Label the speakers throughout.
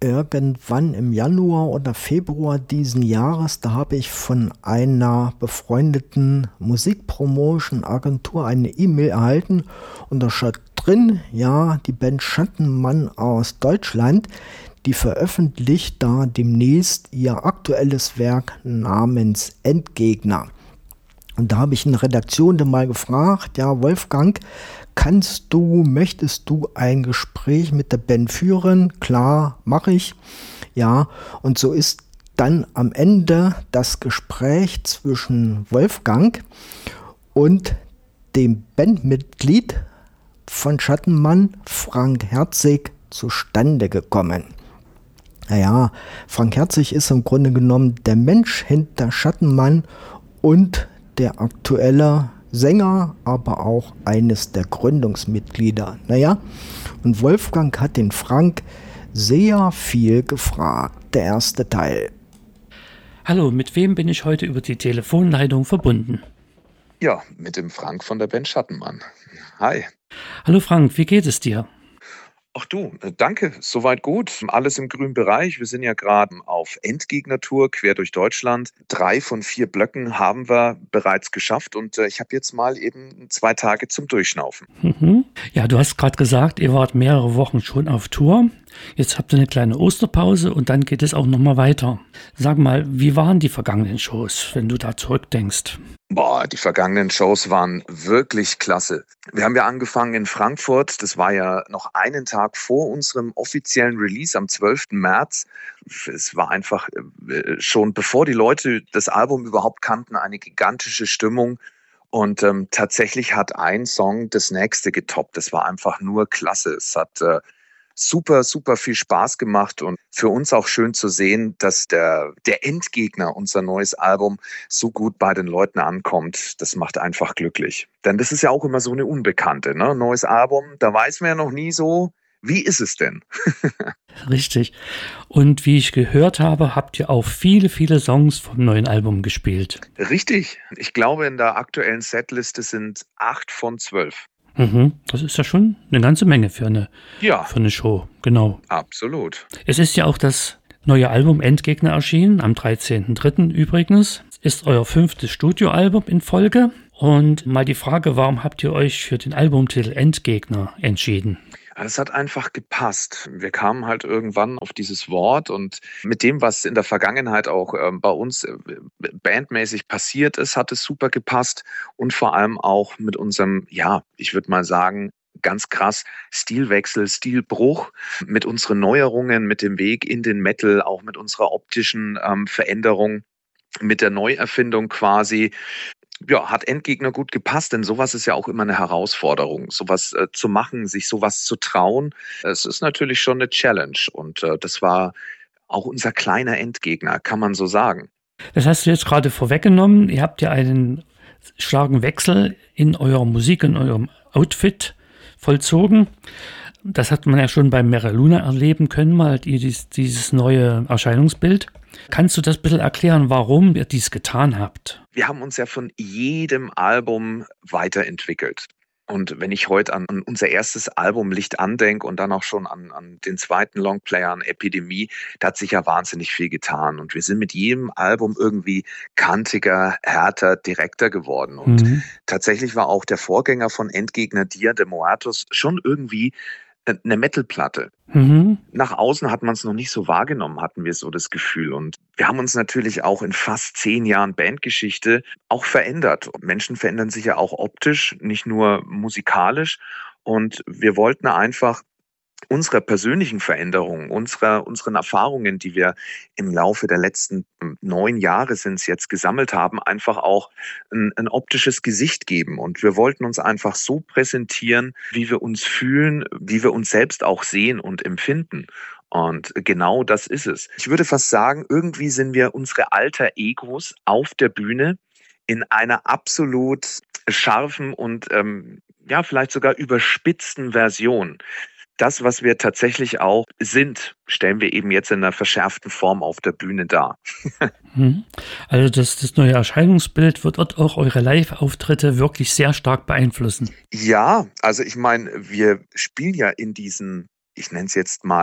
Speaker 1: irgendwann im Januar oder Februar diesen Jahres, da habe ich von einer befreundeten Musikpromotion-Agentur eine E-Mail erhalten und da steht drin, ja, die Band Schattenmann aus Deutschland, die veröffentlicht da demnächst ihr aktuelles Werk namens Endgegner. Und da habe ich in der Redaktion dann mal gefragt, ja, Wolfgang, möchtest du ein Gespräch mit der Band führen? Klar, mache ich. Ja, und so ist dann am Ende das Gespräch zwischen Wolfgang und dem Bandmitglied von Schattenmann, Frank Herzig, zustande gekommen. Naja, Frank Herzig ist im Grunde genommen der Mensch hinter Schattenmann und der aktuelle Sänger, aber auch eines der Gründungsmitglieder. Naja, und Wolfgang hat den Frank sehr viel gefragt, der erste Teil.
Speaker 2: Hallo, mit wem bin ich heute über die Telefonleitung verbunden?
Speaker 3: Ja, mit dem Frank von der Band Schattenmann. Hi.
Speaker 2: Hallo Frank, wie geht es dir?
Speaker 3: Ach du, danke, soweit gut. Alles im grünen Bereich. Wir sind ja gerade auf Endgegner-Tour quer durch Deutschland. 3 von 4 Blöcken haben wir bereits geschafft und ich habe jetzt mal eben 2 Tage zum Durchschnaufen.
Speaker 2: Ja, du hast gerade gesagt, ihr wart mehrere Wochen schon auf Tour. Jetzt habt ihr eine kleine Osterpause und dann geht es auch nochmal weiter. Sag mal, wie waren die vergangenen Shows, wenn du da zurückdenkst?
Speaker 3: Boah, die vergangenen Shows waren wirklich klasse. Wir haben ja angefangen in Frankfurt. Das war ja noch einen Tag vor unserem offiziellen Release am 12. März. Es war einfach schon, bevor die Leute das Album überhaupt kannten, eine gigantische Stimmung. Und tatsächlich hat ein Song das nächste getoppt. Das war einfach nur klasse. Es hat super, super viel Spaß gemacht und für uns auch schön zu sehen, dass der Endgegner, unser neues Album, so gut bei den Leuten ankommt. Das macht einfach glücklich. Denn das ist ja auch immer so eine Unbekannte, ne? Neues Album, da weiß man ja noch nie so, wie ist es denn?
Speaker 2: Richtig. Und wie ich gehört habe, habt ihr auch viele, viele Songs vom neuen Album gespielt.
Speaker 3: Richtig. Ich glaube, in der aktuellen Setliste sind 8 von 12.
Speaker 2: Das ist ja schon eine ganze Menge für eine Show, genau.
Speaker 3: Absolut.
Speaker 2: Es ist ja auch das neue Album Endgegner erschienen, am 13.03. übrigens. Ist euer 5. Studioalbum in Folge. Und mal die Frage, warum habt ihr euch für den Albumtitel Endgegner entschieden?
Speaker 3: Es hat einfach gepasst. Wir kamen halt irgendwann auf dieses Wort und mit dem, was in der Vergangenheit auch bei uns bandmäßig passiert ist, hat es super gepasst und vor allem auch mit unserem, ja, ich würde mal sagen, ganz krass Stilwechsel, Stilbruch, mit unseren Neuerungen, mit dem Weg in den Metal, auch mit unserer optischen Veränderung, mit der Neuerfindung quasi. Ja, hat Endgegner gut gepasst, denn sowas ist ja auch immer eine Herausforderung, sowas zu machen, sich sowas zu trauen. Es ist natürlich schon eine Challenge und das war auch unser kleiner Endgegner, kann man so sagen.
Speaker 2: Das hast du jetzt gerade vorweggenommen. Ihr habt ja einen starken Wechsel in eurer Musik, in eurem Outfit vollzogen. Das hat man ja schon bei Mera Luna erleben können, mal dieses neue Erscheinungsbild. Kannst du das ein bisschen erklären, warum ihr dies getan habt?
Speaker 3: Wir haben uns ja von jedem Album weiterentwickelt. Und wenn ich heute an unser erstes Album Licht andenke und dann auch schon an den zweiten Longplayer, an Epidemie, da hat sich ja wahnsinnig viel getan. Und wir sind mit jedem Album irgendwie kantiger, härter, direkter geworden. Und tatsächlich war auch der Vorgänger von Endgegner, Dia de Muertos, schon irgendwie eine Metalplatte. Nach außen hat man es noch nicht so wahrgenommen, hatten wir so das Gefühl. Und wir haben uns natürlich auch in fast 10 Jahren Bandgeschichte auch verändert. Menschen verändern sich ja auch optisch, nicht nur musikalisch. Und wir wollten einfach unserer persönlichen Veränderungen, unseren Erfahrungen, die wir im Laufe der letzten 9 Jahre sind es jetzt gesammelt haben, einfach auch ein optisches Gesicht geben. Und wir wollten uns einfach so präsentieren, wie wir uns fühlen, wie wir uns selbst auch sehen und empfinden. Und genau das ist es. Ich würde fast sagen, irgendwie sind wir unsere alter Egos auf der Bühne in einer absolut scharfen und ja, vielleicht sogar überspitzten Version. Das, was wir tatsächlich auch sind, stellen wir eben jetzt in einer verschärften Form auf der Bühne dar.
Speaker 2: Also das neue Erscheinungsbild wird auch eure Live-Auftritte wirklich sehr stark beeinflussen.
Speaker 3: Ja, also ich meine, wir spielen ja in diesen, ich nenne es jetzt mal,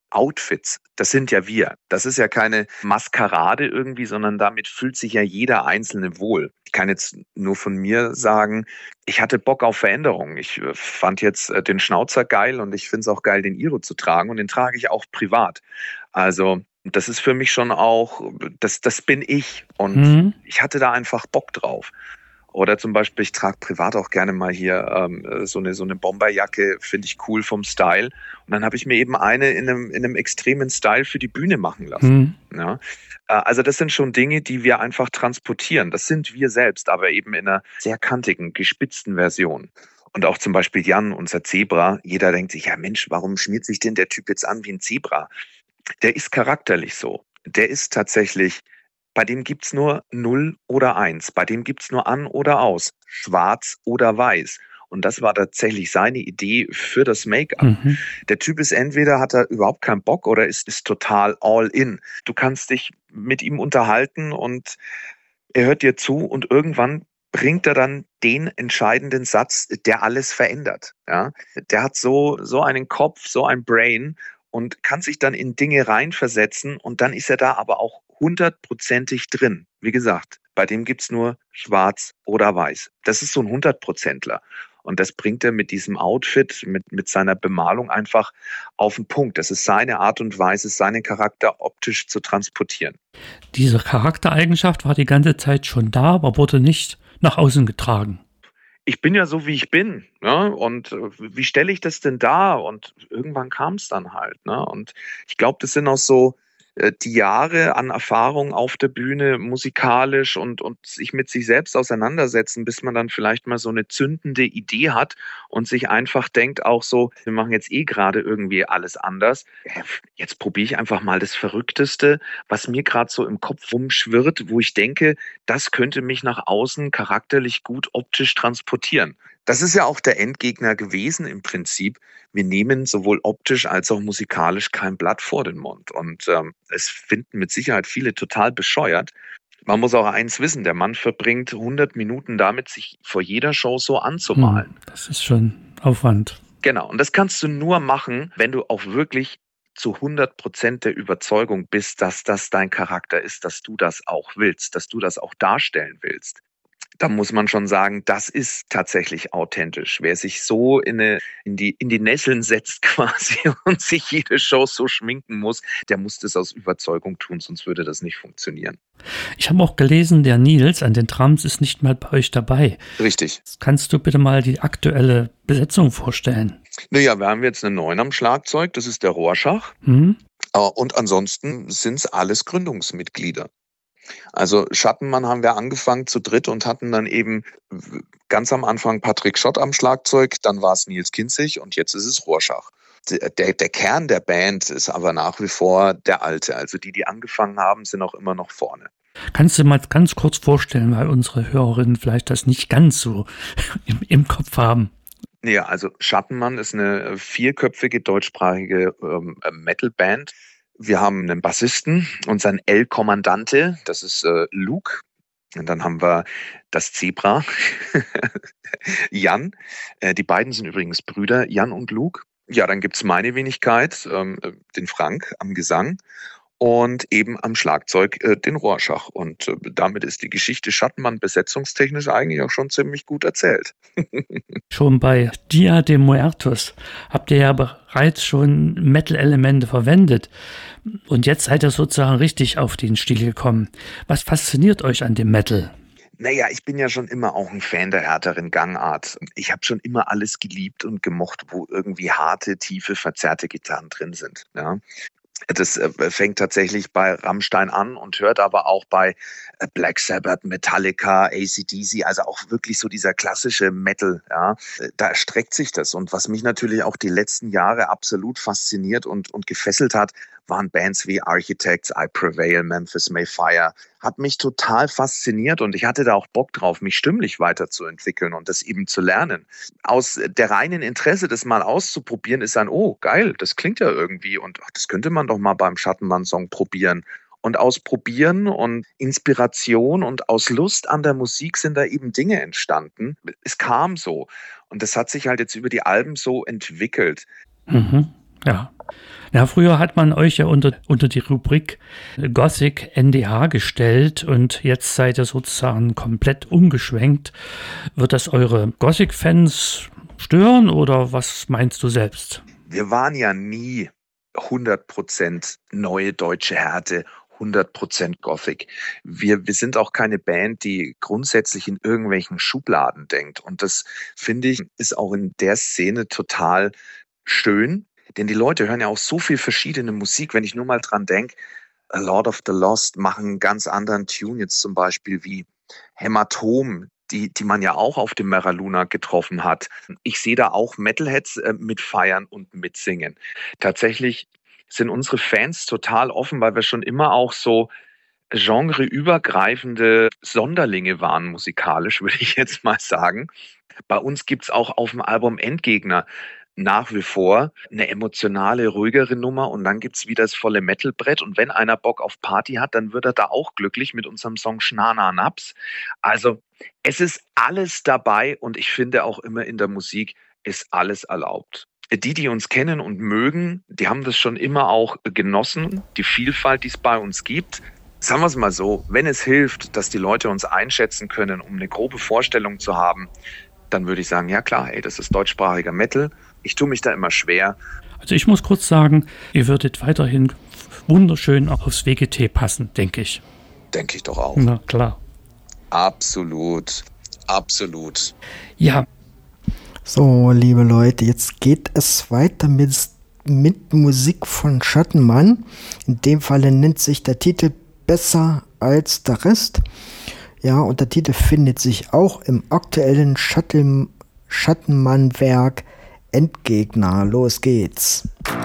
Speaker 3: Outfits, das sind ja wir. Das ist ja keine Maskerade irgendwie, sondern damit fühlt sich ja jeder Einzelne wohl. Ich kann jetzt nur von mir sagen, ich hatte Bock auf Veränderung. Ich fand jetzt den Schnauzer geil und ich finde es auch geil, den Iro zu tragen und den trage ich auch privat. Also das ist für mich schon auch, das bin ich und ich hatte da einfach Bock drauf. Oder zum Beispiel, ich trage privat auch gerne mal hier so eine Bomberjacke, finde ich cool vom Style. Und dann habe ich mir eben eine in einem extremen Style für die Bühne machen lassen. Ja. Also das sind schon Dinge, die wir einfach transportieren. Das sind wir selbst, aber eben in einer sehr kantigen, gespitzten Version. Und auch zum Beispiel Jan, unser Zebra. Jeder denkt sich, ja Mensch, warum schmiert sich denn der Typ jetzt an wie ein Zebra? Der ist charakterlich so. Der ist tatsächlich... Bei dem gibt's nur 0 oder 1. Bei dem gibt's nur an oder aus. Schwarz oder weiß. Und das war tatsächlich seine Idee für das Make-up. Der Typ ist entweder hat er überhaupt keinen Bock oder ist total all in. Du kannst dich mit ihm unterhalten und er hört dir zu und irgendwann bringt er dann den entscheidenden Satz, der alles verändert. Ja? Der hat so einen Kopf, so ein Brain und kann sich dann in Dinge reinversetzen und dann ist er da aber auch 100%ig drin. Wie gesagt, bei dem gibt's nur schwarz oder weiß. Das ist so ein 100%ler. Und das bringt er mit diesem Outfit, mit seiner Bemalung einfach auf den Punkt. Das ist seine Art und Weise, seinen Charakter optisch zu transportieren.
Speaker 2: Diese Charaktereigenschaft war die ganze Zeit schon da, aber wurde nicht nach außen getragen.
Speaker 3: Ich bin ja so, wie ich bin, ne? Und wie stelle ich das denn dar? Und irgendwann kam es dann halt, ne? Und ich glaube, das sind auch so die Jahre an Erfahrung auf der Bühne musikalisch und sich mit sich selbst auseinandersetzen, bis man dann vielleicht mal so eine zündende Idee hat und sich einfach denkt auch so, wir machen jetzt gerade irgendwie alles anders. Jetzt probiere ich einfach mal das Verrückteste, was mir gerade so im Kopf rumschwirrt, wo ich denke, das könnte mich nach außen charakterlich gut optisch transportieren. Das ist ja auch der Endgegner gewesen im Prinzip. Wir nehmen sowohl optisch als auch musikalisch kein Blatt vor den Mund. Und es finden mit Sicherheit viele total bescheuert. Man muss auch eins wissen, der Mann verbringt 100 Minuten damit, sich vor jeder Show so anzumalen.
Speaker 2: Das ist schon Aufwand.
Speaker 3: Genau, und das kannst du nur machen, wenn du auch wirklich zu 100% der Überzeugung bist, dass das dein Charakter ist, dass du das auch willst, dass du das auch darstellen willst. Da muss man schon sagen, das ist tatsächlich authentisch. Wer sich so in die Nesseln setzt quasi und sich jede Show so schminken muss, der muss das aus Überzeugung tun, sonst würde das nicht funktionieren.
Speaker 2: Ich habe auch gelesen, der Nils an den Drums ist nicht mal bei euch dabei.
Speaker 3: Richtig.
Speaker 2: Kannst du bitte mal die aktuelle Besetzung vorstellen?
Speaker 3: Naja, wir haben jetzt einen neuen am Schlagzeug, das ist der Rorschach. Und ansonsten sind es alles Gründungsmitglieder. Also Schattenmann haben wir angefangen zu dritt und hatten dann eben ganz am Anfang Patrick Schott am Schlagzeug, dann war es Nils Kinzig und jetzt ist es Rorschach. Der Kern der Band ist aber nach wie vor der alte. Also die angefangen haben, sind auch immer noch vorne.
Speaker 2: Kannst du mal ganz kurz vorstellen, weil unsere Hörerinnen vielleicht das nicht ganz so im Kopf haben?
Speaker 3: Ja, also Schattenmann ist eine 4-köpfige deutschsprachige Metalband. Wir haben einen Bassisten, unseren El Comandante, das ist Luke. Und dann haben wir das Zebra, Jan. Die beiden sind übrigens Brüder, Jan und Luke. Ja, dann gibt's meine Wenigkeit, den Frank am Gesang und eben am Schlagzeug den Rorschach. Und damit ist die Geschichte Schattenmann besetzungstechnisch eigentlich auch schon ziemlich gut erzählt.
Speaker 2: Schon bei Dia de Muertos habt ihr ja bereits schon Metal-Elemente verwendet. Und jetzt seid ihr sozusagen richtig auf den Stil gekommen. Was fasziniert euch an dem Metal?
Speaker 3: Naja, ich bin ja schon immer auch ein Fan der härteren Gangart. Ich habe schon immer alles geliebt und gemocht, wo irgendwie harte, tiefe, verzerrte Gitarren drin sind. Ja. Das fängt tatsächlich bei Rammstein an und hört aber auch bei Black Sabbath, Metallica, AC/DC, also auch wirklich so dieser klassische Metal. Ja. Da erstreckt sich das. Und was mich natürlich auch die letzten Jahre absolut fasziniert und gefesselt hat, waren Bands wie Architects, I Prevail, Memphis May Fire. Hat mich total fasziniert und ich hatte da auch Bock drauf, mich stimmlich weiterzuentwickeln und das eben zu lernen. Aus der reinen Interesse, das mal auszuprobieren, ist dann, oh geil, das klingt ja irgendwie und das könnte man doch mal beim Schattenmann-Song probieren. Und aus Probieren und Inspiration und aus Lust an der Musik sind da eben Dinge entstanden. Es kam so und das hat sich halt jetzt über die Alben so entwickelt.
Speaker 2: Ja. Ja, früher hat man euch ja unter die Rubrik Gothic NDH gestellt und jetzt seid ihr sozusagen komplett umgeschwenkt. Wird das eure Gothic-Fans stören oder was meinst du selbst?
Speaker 3: Wir waren ja nie 100% neue deutsche Härte, 100% Gothic. Wir sind auch keine Band, die grundsätzlich in irgendwelchen Schubladen denkt. Und das, finde ich, ist auch in der Szene total schön. Denn die Leute hören ja auch so viel verschiedene Musik. Wenn ich nur mal dran denke, A Lord of the Lost machen einen ganz anderen Tune jetzt zum Beispiel wie Hämatom, die man ja auch auf dem Meral-Luna getroffen hat. Ich sehe da auch Metalheads mitfeiern und mitsingen. Tatsächlich sind unsere Fans total offen, weil wir schon immer auch so genreübergreifende Sonderlinge waren musikalisch, würde ich jetzt mal sagen. Bei uns gibt es auch auf dem Album Endgegner nach wie vor eine emotionale, ruhigere Nummer und dann gibt es wieder das volle Metalbrett und wenn einer Bock auf Party hat, dann wird er da auch glücklich mit unserem Song Schnana Naps. Also es ist alles dabei und ich finde auch immer in der Musik ist alles erlaubt. Die uns kennen und mögen, die haben das schon immer auch genossen, die Vielfalt, die es bei uns gibt. Sagen wir es mal so, wenn es hilft, dass die Leute uns einschätzen können, um eine grobe Vorstellung zu haben, dann würde ich sagen, ja klar, hey, das ist deutschsprachiger Metal. Ich tue mich da immer schwer.
Speaker 2: Also ich muss kurz sagen, ihr würdet weiterhin wunderschön auch aufs WGT passen, denke ich.
Speaker 3: Denke ich doch auch.
Speaker 2: Na klar.
Speaker 3: Absolut, absolut.
Speaker 2: Ja.
Speaker 1: So, liebe Leute, jetzt geht es weiter mit Musik von Schattenmann. In dem Falle nennt sich der Titel Besser als der Rest. Ja, und der Titel findet sich auch im aktuellen Schattenmann-Werk Endgegner. Los geht's.